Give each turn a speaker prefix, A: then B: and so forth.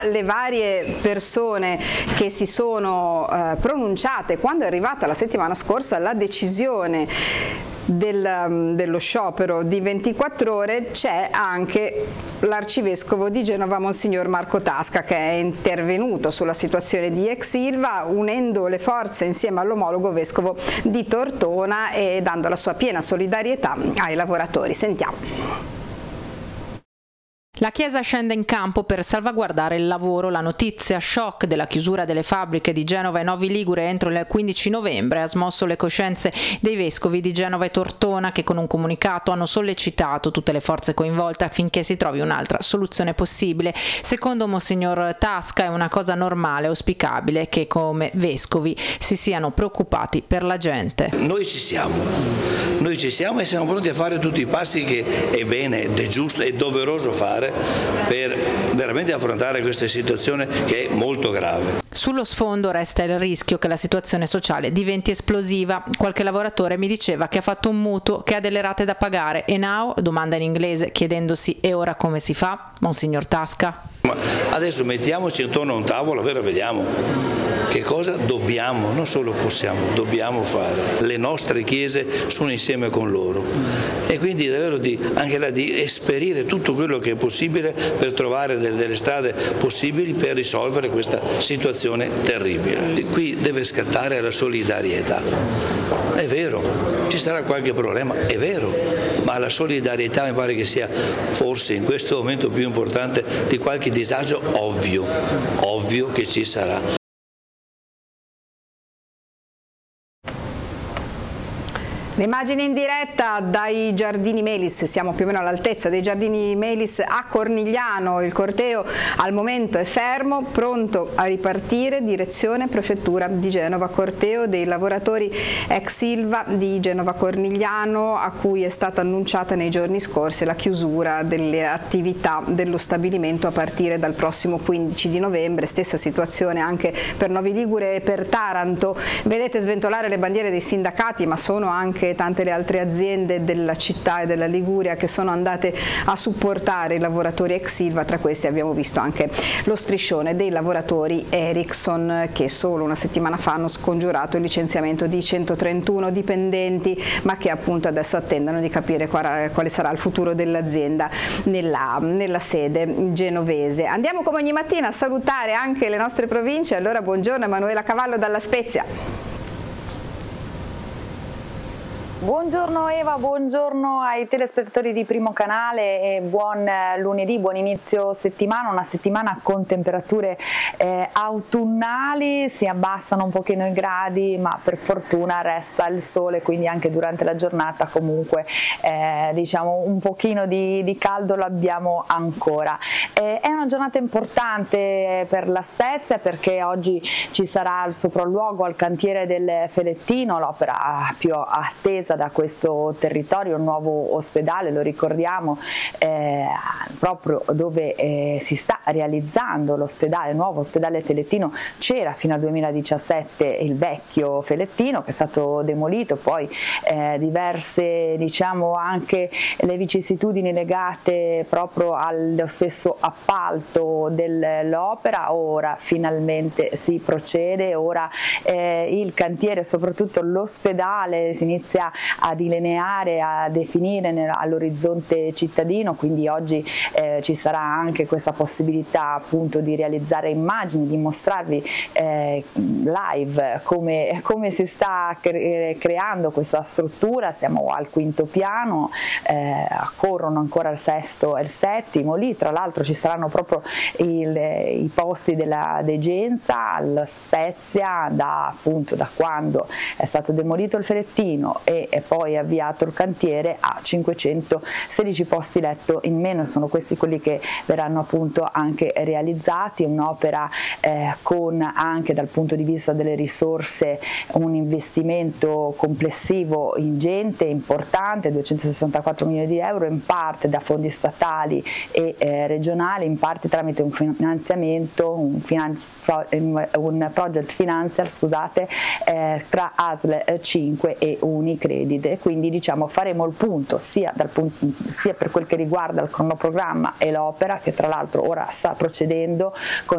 A: Le varie persone che si sono pronunciate quando è arrivata la settimana scorsa la decisione dello sciopero di 24 ore, c'è anche l'arcivescovo di Genova, Monsignor Marco Tasca, che è intervenuto sulla situazione di ex Ilva, unendo le forze insieme all'omologo vescovo di Tortona e dando la sua piena solidarietà ai lavoratori. Sentiamo.
B: La Chiesa scende in campo per salvaguardare il lavoro. La notizia shock della chiusura delle fabbriche di Genova e Novi Ligure entro il 15 novembre ha smosso le coscienze dei vescovi di Genova e Tortona, che con un comunicato hanno sollecitato tutte le forze coinvolte affinché si trovi un'altra soluzione possibile. Secondo Monsignor Tasca è una cosa normale e auspicabile che come vescovi si siano preoccupati per la gente.
C: Noi ci siamo e siamo pronti a fare tutti i passi che è bene ed è giusto e doveroso fare per veramente affrontare questa situazione che è molto grave.
B: Sullo sfondo resta il rischio che la situazione sociale diventi esplosiva. Qualche lavoratore mi diceva che ha fatto un mutuo, che ha delle rate da pagare. E now? Domanda in inglese, chiedendosi e ora come si fa? Monsignor Tasca?
C: Ma adesso mettiamoci intorno a un tavolo, vediamo che cosa dobbiamo, non solo possiamo, dobbiamo fare. Le nostre chiese sono insieme con loro e quindi davvero anche là di esperire tutto quello che è possibile per trovare delle strade possibili per risolvere questa situazione terribile. Qui deve scattare la solidarietà. È vero, ci sarà qualche problema, è vero, ma la solidarietà mi pare che sia forse in questo momento più importante di qualche disagio ovvio che ci sarà.
A: Le immagini in diretta dai Giardini Melis, siamo più o meno all'altezza dei Giardini Melis a Cornigliano, il corteo al momento è fermo, pronto a ripartire, direzione Prefettura di Genova, corteo dei lavoratori ex Ilva di Genova Cornigliano, a cui è stata annunciata nei giorni scorsi la chiusura delle attività dello stabilimento a partire dal prossimo 15 di novembre, stessa situazione anche per Novi Ligure e per Taranto. Vedete sventolare le bandiere dei sindacati, ma sono anche tante le altre aziende della città e della Liguria che sono andate a supportare i lavoratori ex Ilva. Tra questi abbiamo visto anche lo striscione dei lavoratori Ericsson, che solo una settimana fa hanno scongiurato il licenziamento di 131 dipendenti, ma che appunto adesso attendono di capire quale sarà il futuro dell'azienda nella sede genovese. Andiamo come ogni mattina a salutare anche le nostre province. Allora buongiorno Emanuela Cavallo dalla Spezia.
D: Buongiorno Eva, buongiorno ai telespettatori di Primo Canale e buon lunedì, buon inizio settimana, una settimana con temperature autunnali, si abbassano un pochino i gradi ma per fortuna resta il sole, quindi anche durante la giornata comunque diciamo un pochino di caldo lo abbiamo ancora. È una giornata importante per la Spezia perché oggi ci sarà il sopralluogo al cantiere del Felettino, l'opera più attesa da questo territorio, un nuovo ospedale, lo ricordiamo, proprio dove si sta realizzando l'ospedale, il nuovo ospedale Felettino. C'era fino al 2017 il vecchio Felettino che è stato demolito, poi diverse diciamo anche le vicissitudini legate proprio allo stesso appalto dell'opera. Ora finalmente si procede, ora il cantiere, soprattutto l'ospedale, si inizia a delineare, a definire all'orizzonte cittadino, quindi oggi ci sarà anche questa possibilità appunto di realizzare immagini, di mostrarvi live come si sta creando questa struttura. Siamo al quinto piano, corrono ancora il sesto e il settimo, lì tra l'altro ci saranno proprio i posti della degenza alla Spezia appunto da quando è stato demolito il Felettino e poi avviato il cantiere a 516 posti letto in meno. Sono questi quelli che verranno appunto anche realizzati, un'opera con anche dal punto di vista delle risorse un investimento complessivo ingente, importante, 264 milioni di euro, in parte da fondi statali e regionali, in parte tramite un finanziamento, un project financier, scusate, tra ASL 5 e Unicredit. Quindi diciamo faremo il punto sia per quel che riguarda il cronoprogramma e l'opera, che tra l'altro ora sta procedendo con